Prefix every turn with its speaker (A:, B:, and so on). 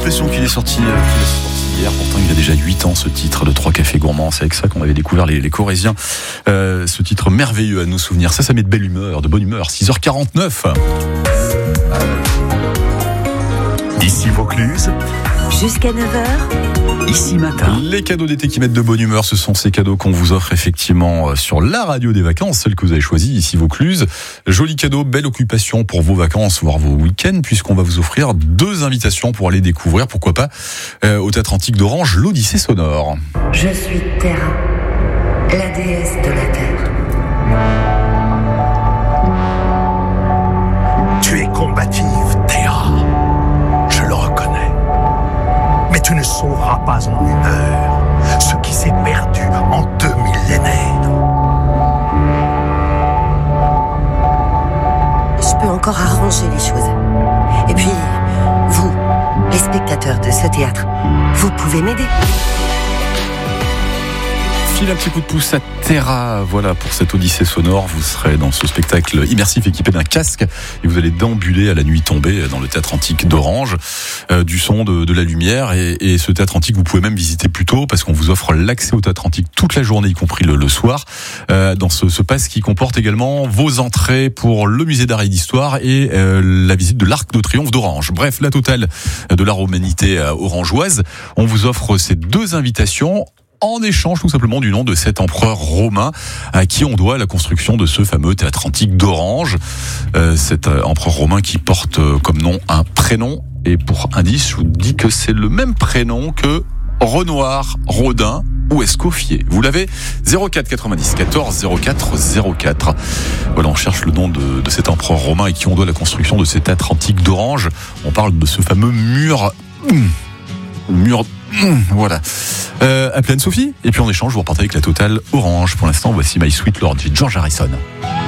A: l'impression qu'il est sorti hier. Pourtant, il a déjà 8 ans, ce titre de 3 cafés gourmands. C'est avec ça qu'on avait découvert les Corésiens. Ce titre merveilleux à nos souvenirs. Ça met de belle humeur, de bonne humeur. 6h49.
B: Ici Vaucluse.
C: Jusqu'à 9h.
B: Ici Matin.
A: Les cadeaux d'été qui mettent de bonne humeur, ce sont ces cadeaux qu'on vous offre effectivement sur la radio des vacances, celle que vous avez choisie, ici Vaucluse. Joli cadeau, belle occupation pour vos vacances, voire vos week-ends, puisqu'on va vous offrir 2 invitations pour aller découvrir, pourquoi pas, au Théâtre Antique d'Orange, l'Odyssée sonore.
C: Je suis Terra, la déesse de la Terre.
B: Tu es combative, Théa. Je le reconnais. Mais tu ne sauveras pas en une heure ce qui s'est perdu en 2 millénaires.
C: Je peux encore arranger les choses. Et puis, vous, les spectateurs de ce théâtre, vous pouvez m'aider.
A: File un petit coup de pouce à Terra, voilà, pour cette Odyssée sonore. Vous serez dans ce spectacle immersif équipé d'un casque et vous allez déambuler à la nuit tombée dans le Théâtre Antique d'Orange, du son, de la lumière, et ce Théâtre Antique, vous pouvez même visiter plus tôt parce qu'on vous offre l'accès au Théâtre Antique toute la journée, y compris le soir, dans ce pass qui comporte également vos entrées pour le musée d'art et d'histoire et la visite de l'Arc de Triomphe d'Orange. Bref, la totale de la romanité orangeoise. On vous offre ces 2 invitations en échange tout simplement du nom de cet empereur romain à qui on doit la construction de ce fameux Théâtre Antique d'Orange. Cet empereur romain qui porte comme nom un prénom, et pour indice, je vous dis que c'est le même prénom que Renoir, Rodin ou Escoffier. Vous l'avez 04 90 14 04 04. Voilà, on cherche le nom de cet empereur romain et qui on doit la construction de cet Théâtre Antique d'Orange. On parle de ce fameux mur... Voilà. Appelez Anne-Sophie. Et puis en échange, vous repartez avec la totale Orange. Pour l'instant, voici My Sweet Lord, George Harrison.